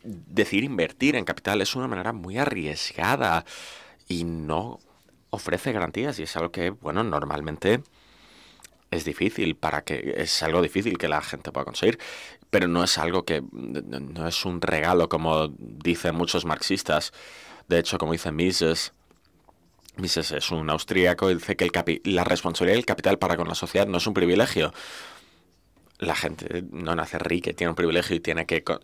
decir invertir en capital es una manera muy arriesgada y no ofrece garantías y es algo que, bueno, normalmente es algo difícil que la gente pueda conseguir, pero no es algo que, no es un regalo como dicen muchos marxistas. De hecho, como dice Mises es un austríaco y dice que la responsabilidad del capital para con la sociedad no es un privilegio. La gente no nace rica y tiene un privilegio y tiene que